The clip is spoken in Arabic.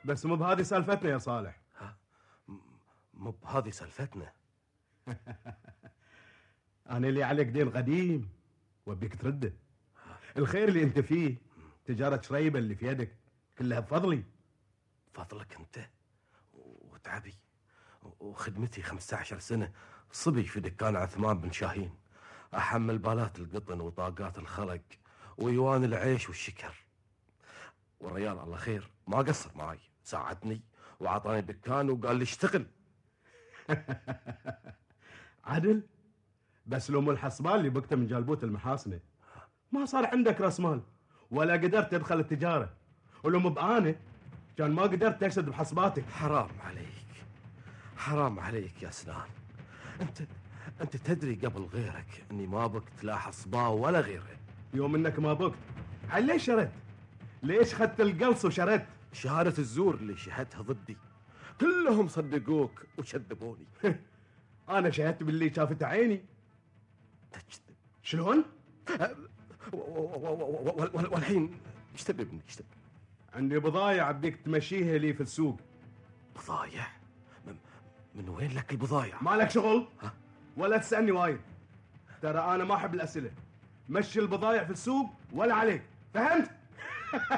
بس مو بهذه سالفتنا يا صالح. مو بهذه سالفتنا. انا اللي عليك دين قديم وابيك ترده. الخير اللي انت فيه، تجارة شريبة اللي في يدك كلها بفضلي. فضلك انت وتعبي وخدمتي 15 سنة صبي في دكان عثمان بن شاهين، احمل بالات القطن وطاقات الخلق ويوان العيش والشكر. والريال الله خير ما قصر معي، ساعدني وعطاني دكان وقال لي اشتغل. عدل، بس لو مو الحصبان اللي بكته من جلبوت المحاسنة ما صار عندك راس مال ولا قدرت تدخل التجارة، ولو مو بأنا كان ما قدرت تشتد بحصباتك. حرام عليك، حرام عليك يا سنان. انت تدري قبل غيرك اني ما بكت لا حصباه ولا غيره. يوم انك ما بكت عن ليش شردت؟ ليش خدت القلص وشردت؟ شهادة الزور اللي شهدتها ضدي كلهم صدقوك وكذبوني. انا شهدت باللي شافت عيني. تكذب شلون؟ والحين ايش تبي مني؟ ايش تبي؟ عندي بضايع بدك تمشيها لي في السوق. بضايع؟ من وين لك البضايع؟ ما لك شغل؟ ولا تسألني وايد، ترى انا ما احب الاسئله. مشي البضايع في السوق ولا عليك، فهمت؟